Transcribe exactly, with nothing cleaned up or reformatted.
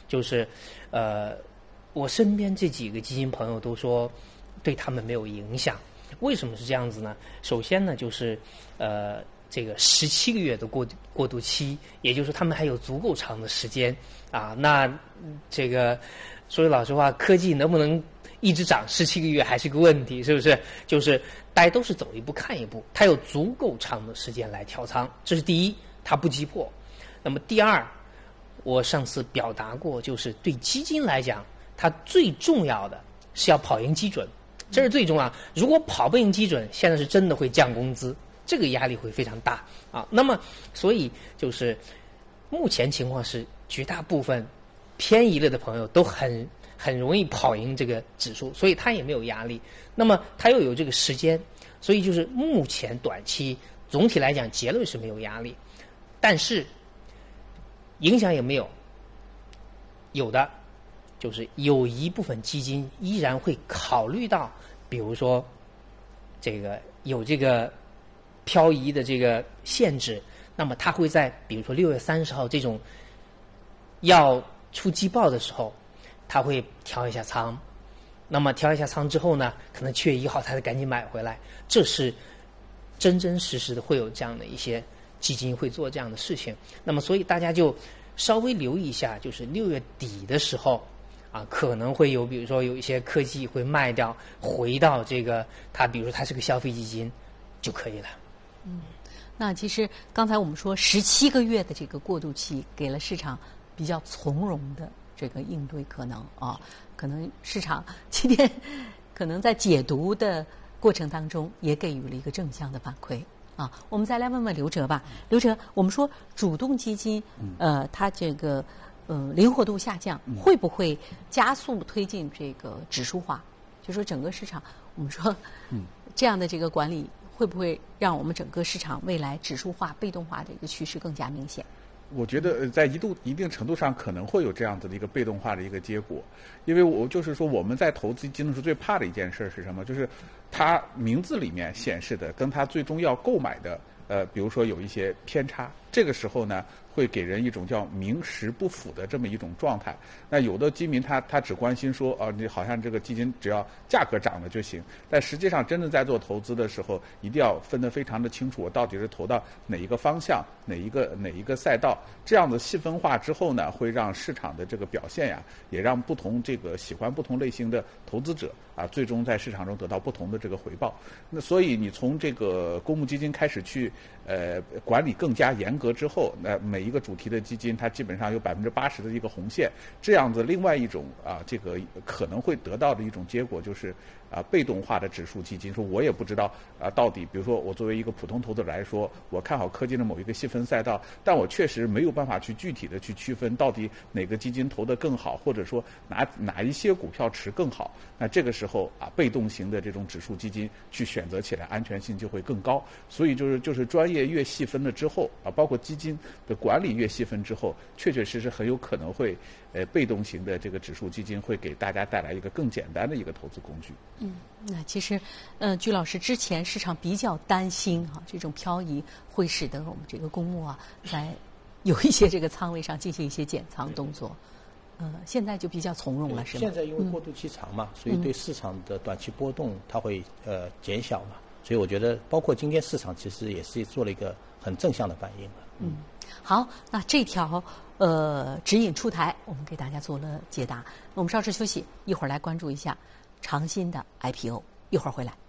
就是呃，我身边这几个基金朋友都说对他们没有影响。为什么是这样子呢？首先呢，就是呃，这个十七个月的过过渡期，也就是他们还有足够长的时间啊。那这个说句老实话，科技能不能一直涨十七个月还是个问题，是不是？就是大家都是走一步看一步，它有足够长的时间来调仓，这是第一，它不急迫。那么第二，我上次表达过，就是对基金来讲，它最重要的是要跑赢基准。这是最重要。如果跑不赢基准，现在是真的会降工资，这个压力会非常大啊。那么，所以就是目前情况是，绝大部分偏移了的朋友都很很容易跑赢这个指数，所以他也没有压力。那么他又有这个时间，所以就是目前短期总体来讲结论是没有压力，但是影响也没有。有的就是有一部分基金依然会考虑到，比如说这个有这个漂移的这个限制，那么它会在比如说六月三十号这种要出季报的时候，它会调一下仓。那么调一下仓之后呢，可能七月一号它再赶紧买回来。这是真真实实的会有这样的一些基金会做这样的事情。那么所以大家就稍微留意一下，就是六月底的时候。啊，可能会有，比如说有一些科技会卖掉，回到这个它，比如说它是个消费基金，就可以了。 嗯，那其实刚才我们说十七个月的这个过渡期，给了市场比较从容的这个应对可能啊，可能市场今天可能在解读的过程当中，也给予了一个正向的反馈啊。我们再来问问刘哲吧，刘哲，我们说主动基金，呃，它这个。呃，灵活度下降，会不会加速推进这个指数化？就说整个市场，我们说，嗯，这样的这个管理会不会让我们整个市场未来指数化、被动化的一个趋势更加明显？ 我觉得在一度一定程度上可能会有这样子的一个被动化的一个结果，因为我就是说我们在投资基金的时候最怕的一件事是什么？就是它名字里面显示的跟它最终要购买的，呃，比如说有一些偏差，这个时候呢。会给人一种叫名实不符的这么一种状态。那有的基民他他只关心说，哦，你好像这个基金只要价格涨了就行。但实际上，真正在做投资的时候，一定要分得非常的清楚，我到底是投到哪一个方向、哪一个哪一个赛道。这样的细分化之后呢，会让市场的这个表现呀，也让不同这个喜欢不同类型的投资者啊，最终在市场中得到不同的这个回报。那所以你从这个公募基金开始去呃管理更加严格之后，那每一个主题的基金，它基本上有百分之八十的一个红线，这样子，另外一种啊，这个可能会得到的一种结果就是啊，被动化的指数基金，说我也不知道啊，到底，比如说我作为一个普通投资者来说，我看好科技的某一个细分赛道，但我确实没有办法去具体的去区分到底哪个基金投得更好，或者说哪哪一些股票持更好，那这个时候啊，被动型的这种指数基金去选择起来，安全性就会更高。所以就是就是专业越细分了之后啊，包括基金的管理越细分之后，确确实实很有可能会呃被动型的这个指数基金会给大家带来一个更简单的一个投资工具。 嗯，那其实，呃，居老师之前市场比较担心哈、啊，这种漂移会使得我们这个公募啊，在有一些这个仓位上进行一些减仓动作。呃，现在就比较从容了，是吗？ 现在因为过渡期长嘛，嗯、所以对市场的短期波动它会呃减小嘛，所以我觉得包括今天市场其实也是做了一个很正向的反应了。 嗯，好，那这条呃指引出台，我们给大家做了解答。我们稍事休息，一会儿来关注一下长鑫的 I P O， 一会儿回来。